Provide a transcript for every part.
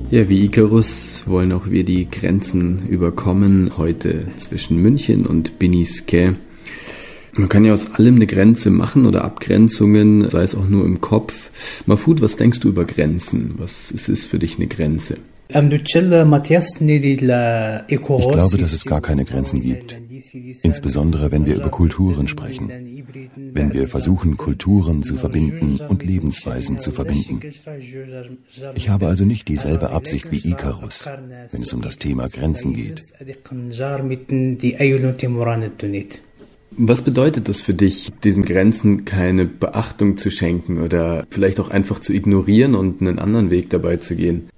Ja, wie Ikarus wollen auch wir die Grenzen überkommen, heute zwischen München und Biniskë. Man kann ja aus allem eine Grenze machen oder Abgrenzungen, sei es auch nur im Kopf. Mahfoud, was denkst du über Grenzen? Was ist für dich eine Grenze? Ich glaube, dass es gar keine Grenzen gibt. Insbesondere, wenn wir über Kulturen sprechen. Wenn wir versuchen, Kulturen zu verbinden und Lebensweisen zu verbinden. Ich habe also nicht dieselbe Absicht wie Ikarus, wenn es um das Thema Grenzen geht. Was bedeutet das für dich, diesen Grenzen keine Beachtung zu schenken oder vielleicht auch einfach zu ignorieren und einen anderen Weg dabei zu gehen?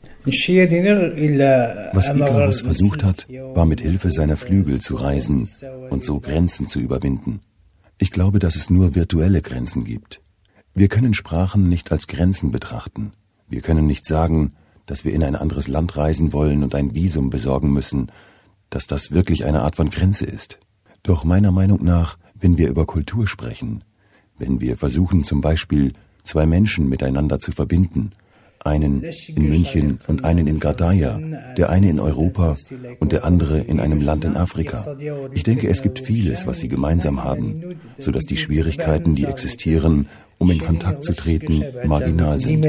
Was Ikarus versucht hat, war mit Hilfe seiner Flügel zu reisen und so Grenzen zu überwinden. Ich glaube, dass es nur virtuelle Grenzen gibt. Wir können Sprachen nicht als Grenzen betrachten. Wir können nicht sagen, dass wir in ein anderes Land reisen wollen und ein Visum besorgen müssen, dass das wirklich eine Art von Grenze ist. Doch meiner Meinung nach, wenn wir über Kultur sprechen, wenn wir versuchen zum Beispiel, zwei Menschen miteinander zu verbinden, einen in München und einen in Gardaya, der eine in Europa und der andere in einem Land in Afrika. Ich denke, es gibt vieles, was sie gemeinsam haben, sodass die Schwierigkeiten, die existieren, um in Kontakt zu treten, marginal sind.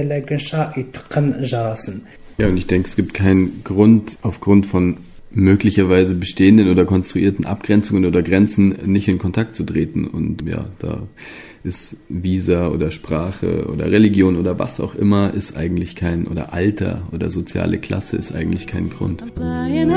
Ja, und ich denke, es gibt keinen Grund, aufgrund von möglicherweise bestehenden oder konstruierten Abgrenzungen oder Grenzen nicht in Kontakt zu treten. Und ja, da ist Visa oder Sprache oder Religion oder was auch immer ist eigentlich kein, oder Alter oder soziale Klasse ist eigentlich kein Grund.